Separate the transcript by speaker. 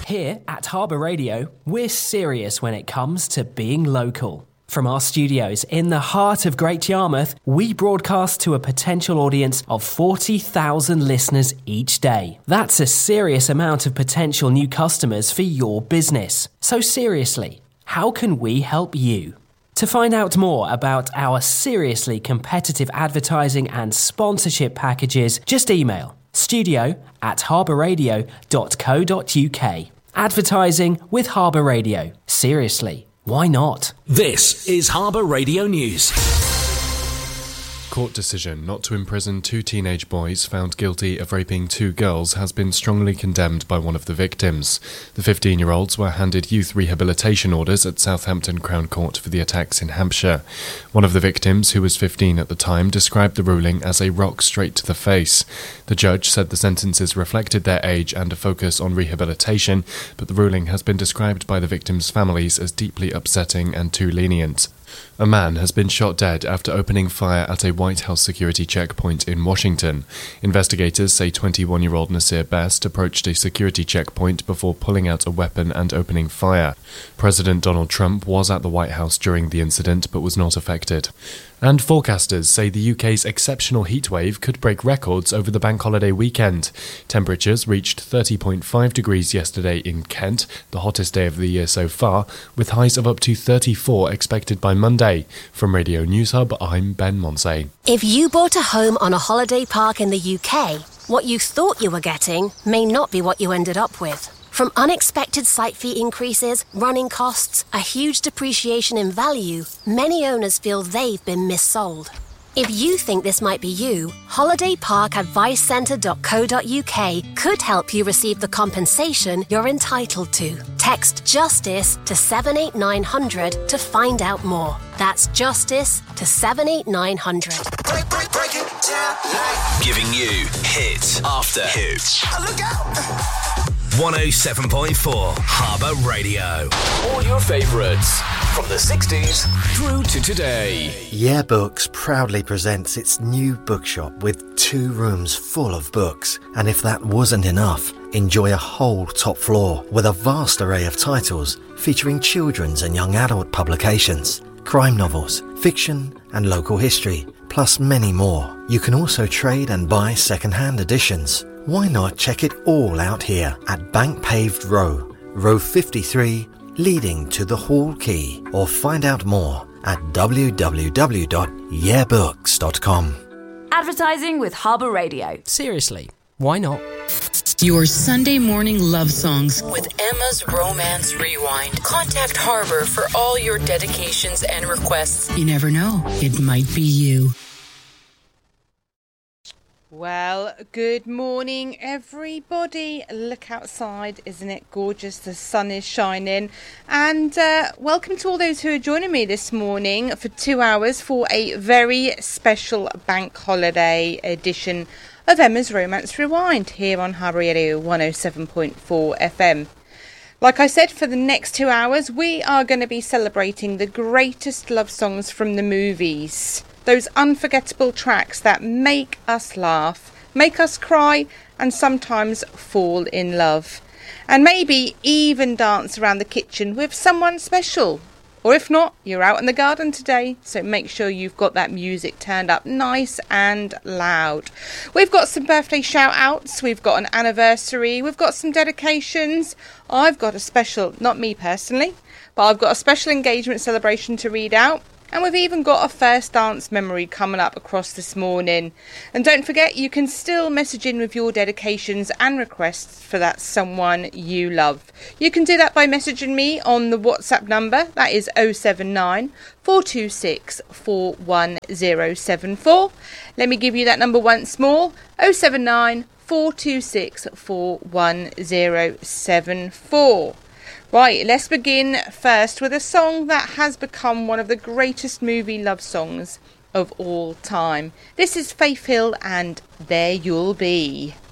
Speaker 1: Here at Harbour Radio, we're serious when it comes to being local. From our studios in the heart of Great Yarmouth, we broadcast to a potential audience of 40,000 listeners each day. That's a serious amount of potential new customers for your business. So seriously, how can we help you? To find out more about our seriously competitive advertising and sponsorship packages, just email studio@harbourradio.co.uk. Advertising with Harbour Radio. Seriously, why not?
Speaker 2: This is Harbour Radio News.
Speaker 3: Court decision not to imprison 2 teenage boys found guilty of raping 2 girls has been strongly condemned by one of the victims. The 15-year-olds were handed youth rehabilitation orders at Southampton Crown Court for the attacks in Hampshire. One of the victims, who was 15 at the time, described the ruling as a rock straight to the face. The judge said the sentences reflected their age and a focus on rehabilitation, but the ruling has been described by the victims' families as deeply upsetting and too lenient. A man has been shot dead after opening fire at a White House security checkpoint in Washington. Investigators say 21-year-old Nasir Best approached a security checkpoint before pulling out a weapon and opening fire. President Donald Trump was at the White House during the incident but was not affected. And forecasters say the UK's exceptional heatwave could break records over the bank holiday weekend. Temperatures reached 30.5 degrees yesterday in Kent, the hottest day of the year so far, with highs of up to 34 expected by Monday. From Radio News Hub, I'm Ben Monsey.
Speaker 4: If you bought a home on a holiday park in the UK, what you thought you were getting may not be what you ended up with. From unexpected site fee increases, running costs, a huge depreciation in value, many owners feel they've been missold. If you think this might be you, holidayparkadvicecentre.co.uk could help you receive the compensation you're entitled to. Text JUSTICE to 78900 to find out more. That's JUSTICE to 78900.
Speaker 2: Break it down like giving you hit after hit. Look out! 107.4 Harbour Radio. All your favourites from the 60s through to today.
Speaker 5: Yeah Books proudly presents its new bookshop with 2 rooms full of books. And if that wasn't enough, enjoy a whole top floor with a vast array of titles featuring children's and young adult publications, crime novels, fiction and local history, plus many more. You can also trade and buy second-hand editions. Why not check it all out here at Bank Paved Row, Row 53, leading to the Hall Quay, or find out more at www.yeahbooks.com.
Speaker 6: Advertising with Harbour Radio.
Speaker 1: Seriously, why not?
Speaker 7: Your Sunday morning love songs with Emma's Romance Rewind. Contact Harbour for all your dedications and requests. You never know, it might be you.
Speaker 8: Well, good morning, everybody. Look outside, isn't it gorgeous? The sun is shining. And welcome to all those who are joining me this morning for 2 hours for a very special bank holiday edition of Emma's Romance Rewind here on Harbour Radio 107.4 FM. Like I said, for the next 2 hours, we are going to be celebrating the greatest love songs from the movies. Those unforgettable tracks that make us laugh, make us cry, and sometimes fall in love. And maybe even dance around the kitchen with someone special. Or if not, you're out in the garden today, so make sure you've got that music turned up nice and loud. We've got some birthday shout-outs, we've got an anniversary, we've got some dedications. I've got a special, not me personally, but I've got a special engagement celebration to read out. And we've even got a first dance memory coming up across this morning. And don't forget, you can still message in with your dedications and requests for that someone you love. You can do that by messaging me on the WhatsApp number. That is 079 426 41074. Let me give you that number once more. 079 426 41074. Right, let's begin first with a song that has become one of the greatest movie love songs of all time. This is Faith Hill and There You'll Be.